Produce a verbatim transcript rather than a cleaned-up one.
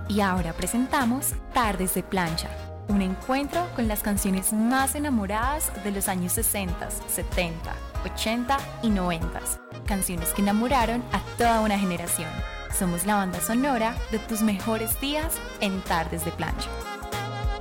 Y ahora presentamos Tardes de Plancha, un encuentro con las canciones más enamoradas de los años sesenta, setenta, ochenta y noventa. Canciones que enamoraron a toda una generación. Somos la banda sonora de tus mejores días en Tardes de Plancha.